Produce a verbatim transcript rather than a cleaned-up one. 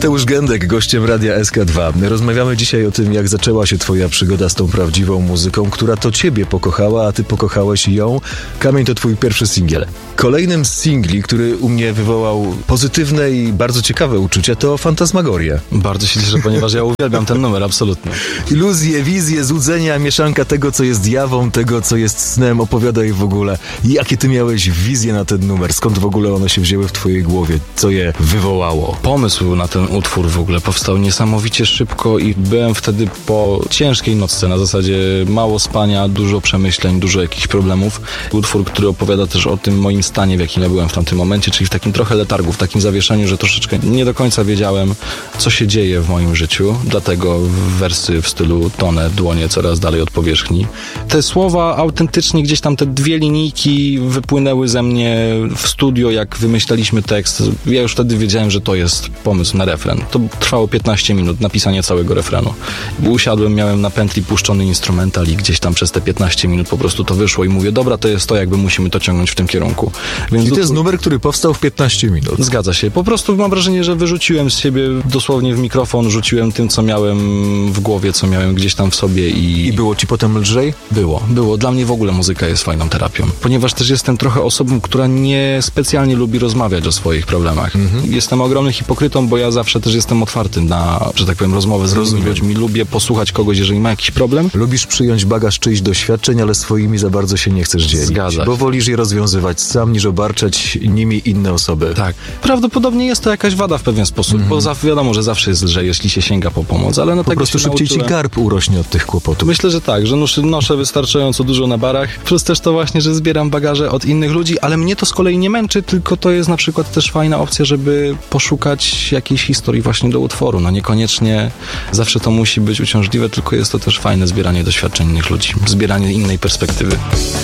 Mateusz Gędek, gościem Radia S K dwa. Rozmawiamy dzisiaj o tym, jak zaczęła się twoja przygoda z tą prawdziwą muzyką, która to ciebie pokochała, a ty pokochałeś ją. Kamień to twój pierwszy singiel. Kolejnym z singli, który u mnie wywołał pozytywne i bardzo ciekawe uczucia, to Fantasmagoria. Bardzo się cieszę, ponieważ ja uwielbiam ten numer, absolutnie. Iluzje, wizje, złudzenia, mieszanka tego, co jest jawą, tego, co jest snem. Opowiadaj w ogóle, jakie ty miałeś wizje na ten numer? Skąd w ogóle one się wzięły w twojej głowie? Co je wywołało? Pomysł na ten utwór w ogóle powstał niesamowicie szybko i byłem wtedy po ciężkiej nocce, na zasadzie mało spania, dużo przemyśleń, dużo jakichś problemów. Utwór, który opowiada też o tym moim stanie, w jakim ja byłem w tamtym momencie, czyli w takim trochę letargu, w takim zawieszeniu, że troszeczkę nie do końca wiedziałem, co się dzieje w moim życiu, dlatego wersy w stylu tonę dłonie coraz dalej od powierzchni. Te słowa autentycznie gdzieś tam, te dwie linijki wypłynęły ze mnie w studio, jak wymyślaliśmy tekst. Ja już wtedy wiedziałem, że to jest pomysł na refren. To trwało piętnaście minut, napisanie całego refrenu. Usiadłem, miałem na pętli puszczony instrumental i gdzieś tam przez te piętnaście minut po prostu to wyszło i mówię, dobra, to jest to, jakby musimy to ciągnąć w tym kierunku. Więc I to jest numer, który powstał w piętnaście minut. Zgadza się. Po prostu mam wrażenie, że wyrzuciłem z siebie dosłownie w mikrofon, rzuciłem tym, co miałem w głowie, co miałem gdzieś tam w sobie i... I było ci potem lżej? Było, było. Dla mnie w ogóle muzyka jest fajną terapią. Ponieważ też jestem trochę osobą, która nie specjalnie lubi rozmawiać o swoich problemach. Mhm. Jestem ogromnym hipokrytą, bo ja zawsze też jestem otwarty na, że tak powiem, rozmowę z różnymi ludźmi. Lubię posłuchać kogoś, jeżeli ma jakiś problem. Lubisz przyjąć bagaż czyichś doświadczeń, ale swoimi za bardzo się nie chcesz dzielić. Zgadza się. Bo wolisz je rozwiązywać sam, niż obarczać nimi inne osoby. Tak. Prawdopodobnie jest to jakaś wada w pewien sposób, mhm. bo za, wiadomo, że zawsze jest lżej, jeśli się sięga po pomoc, ale no po tego prostu się szybciej nauczyłem. Ci garb urośnie od tych kłopotów. Myślę, że tak, że noszę, noszę wystarczająco dużo na barach, plus też to właśnie, że zbieram bagaże od innych ludzi, ale mnie to z kolei nie męczy, tylko to jest na przykład też fajna opcja, żeby poszukać jakiejś historii właśnie do utworu. No niekoniecznie zawsze to musi być uciążliwe, tylko jest to też fajne zbieranie doświadczeń innych ludzi, zbieranie innej perspektywy.